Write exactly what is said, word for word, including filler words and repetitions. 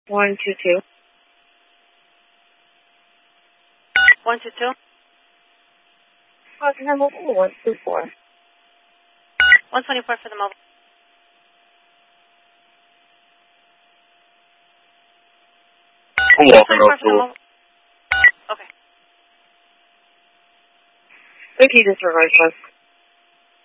One two two. One two two. Oh, can I mobile? One two four. One twenty four for the mobile. I'm walking up to it. Okay. Okay, disregard,